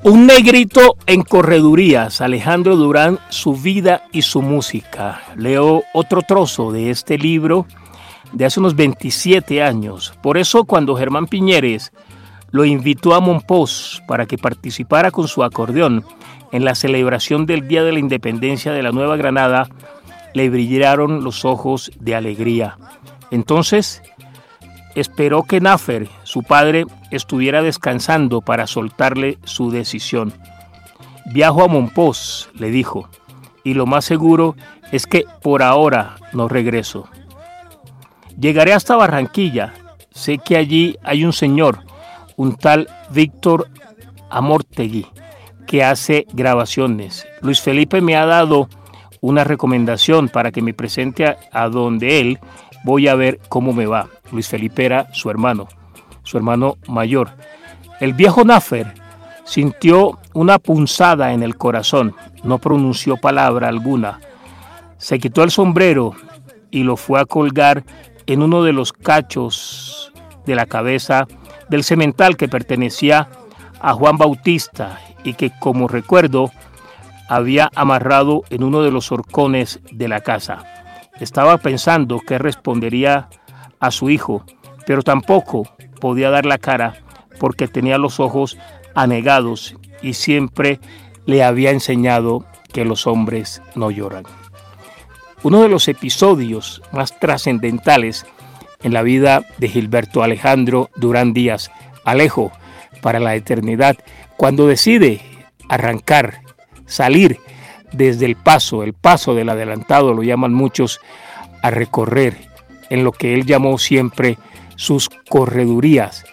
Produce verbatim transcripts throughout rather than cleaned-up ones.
Un negrito en corredurías, Alejandro Durán, su vida y su música. Leo otro trozo de este libro de hace unos veintisiete años. Por eso cuando Germán Piñeres lo invitó a Mompox para que participara con su acordeón en la celebración del Día de la Independencia de la Nueva Granada, le brillaron los ojos de alegría. Entonces esperó que Nafer, su padre, estuviera descansando para soltarle su decisión. Viajo a Mompox, le dijo, y lo más seguro es que por ahora no regreso. Llegaré hasta Barranquilla. Sé que allí hay un señor, un tal Víctor Amortegui, que hace grabaciones. Luis Felipe me ha dado una recomendación para que me presente a, a donde él. Voy a ver cómo me va. Luis Felipe era su hermano, su hermano mayor. El viejo Nafer sintió una punzada en el corazón. No pronunció palabra alguna. Se quitó el sombrero y lo fue a colgar en uno de los cachos de la cabeza del semental que pertenecía a Juan Bautista y que, como recuerdo, había amarrado en uno de los horcones de la casa. Estaba pensando qué respondería a su hijo, pero tampoco podía dar la cara porque tenía los ojos anegados y siempre le había enseñado que los hombres no lloran. Uno de los episodios más trascendentales en la vida de Gilberto Alejandro Durán Díaz, Alejo, para la eternidad, cuando decide arrancar, salir desde el paso, el paso del adelantado, lo llaman muchos, a recorrer en lo que él llamó siempre sus corredurías,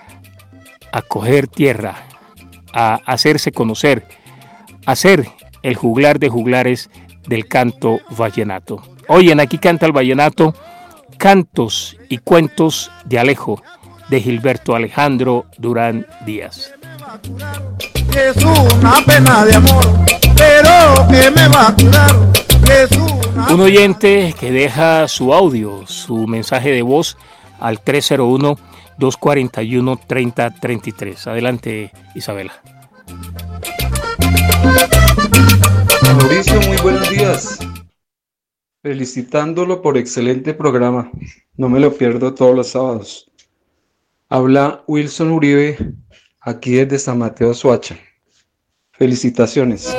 a coger tierra, a hacerse conocer, a ser el juglar de juglares del canto vallenato. Hoy en Aquí Canta el Vallenato, cantos y cuentos de Alejo, de Gilberto Alejandro Durán Díaz. Es una pena de amor, pero que me va a curar. Es una... Un oyente que deja su audio, su mensaje de voz al tres cero uno, dos cuatro uno, tres cero tres tres. Adelante, Isabela. Mauricio, muy buenos días. Felicitándolo por excelente programa. No me lo pierdo todos los sábados. Habla Wilson Uribe, aquí desde San Mateo, Soacha. Felicitaciones.